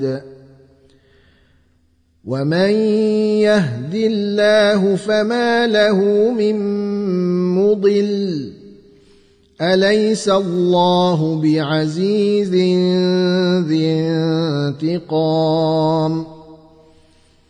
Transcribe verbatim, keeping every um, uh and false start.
ومن يهد الله فما له من مضل أليس الله بعزيز ذي انتقام